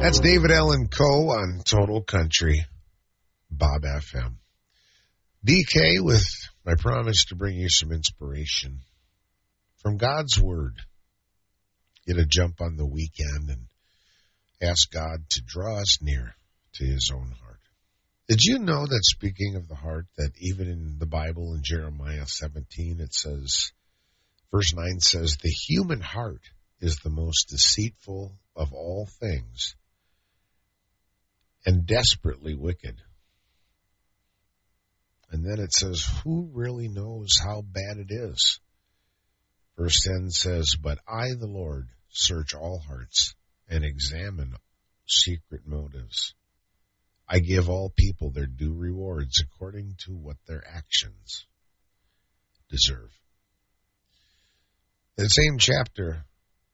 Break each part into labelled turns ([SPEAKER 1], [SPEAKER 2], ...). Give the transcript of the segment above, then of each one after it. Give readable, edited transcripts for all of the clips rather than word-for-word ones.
[SPEAKER 1] That's David Allen Coe on Total Country, Bob FM. DK with my promise to bring you some inspiration from God's Word. Get a jump on the weekend and ask God to draw us near to His own heart. Did you know that, speaking of the heart, that even in the Bible in Jeremiah 17 it says, verse 9 says, the human heart is the most deceitful of all things and desperately wicked. And then it says, who really knows how bad it is? Verse 10 says, but I, the Lord, search all hearts and examine secret motives. I give all people their due rewards according to what their actions deserve. In the same chapter,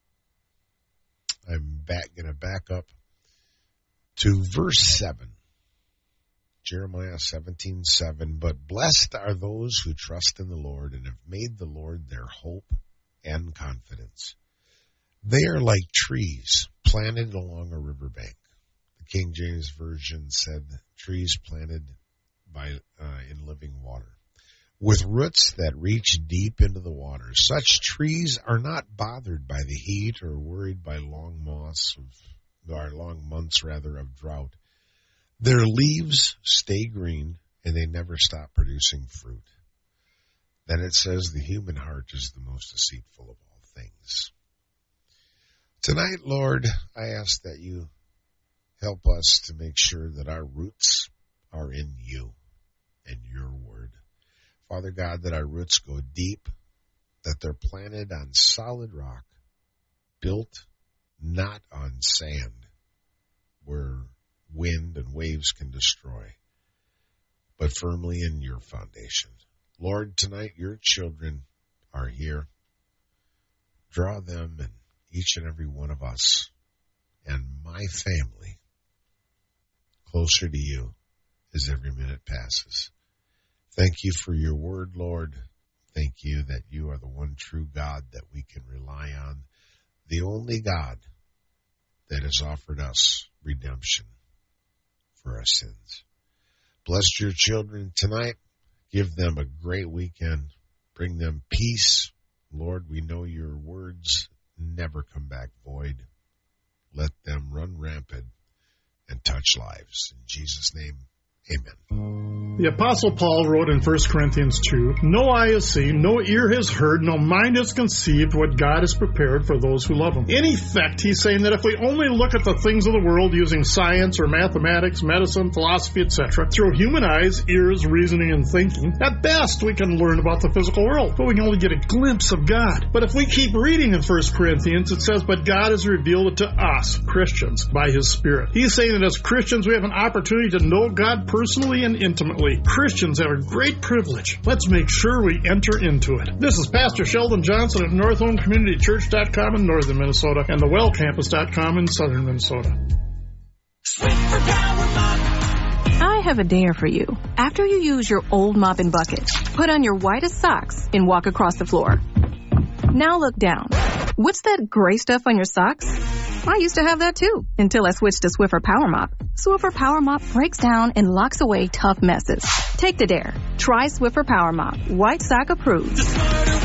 [SPEAKER 1] I'm going to back up to verse 7. Jeremiah 17:7. But blessed are those who trust in the Lord and have made the Lord their hope and confidence. They are like trees planted along a riverbank. The King James Version said trees planted in living water, with roots that reach deep into the water. Such trees are not bothered by the heat or worried by long months of drought. Their leaves stay green and they never stop producing fruit. Then it says the human heart is the most deceitful of all things. Tonight, Lord, I ask that you help us to make sure that our roots are in you and your word. Father God, that our roots go deep, that they're planted on solid rock, built not on sand, where wind and waves can destroy, but firmly in your foundation. Lord, tonight your children are here. Draw them and each and every one of us and my family closer to you as every minute passes. Thank you for your word, Lord. Thank you that you are the one true God that we can rely on, the only God that has offered us redemption for our sins. Bless your children tonight. Give them a great weekend. Bring them peace. Lord, we know your words never come back void. Let them run rampant and touch lives. In Jesus' name, amen.
[SPEAKER 2] The Apostle Paul wrote in 1 Corinthians 2, no eye has seen, no ear has heard, no mind has conceived what God has prepared for those who love Him. In effect, he's saying that if we only look at the things of the world using science or mathematics, medicine, philosophy, etc., through human eyes, ears, reasoning, and thinking, at best we can learn about the physical world, but we can only get a glimpse of God. But if we keep reading in 1 Corinthians, it says, but God has revealed it to us, Christians, by His Spirit. He's saying that as Christians, we have an opportunity to know God personally and intimately. Christians have a great privilege. Let's make sure we enter into it. This is Pastor Sheldon Johnson at NorthHomeCommunityChurch.com in northern Minnesota and thewellcampus.com in southern Minnesota.
[SPEAKER 3] I have a dare for you. After you use your old mop and bucket, put on your whitest socks and walk across the floor. Now look down. What's that gray stuff on your socks? I used to have that too, until I switched to Swiffer Power Mop. Swiffer Power Mop breaks down and locks away tough messes. Take the dare. Try Swiffer Power Mop. White sock approved.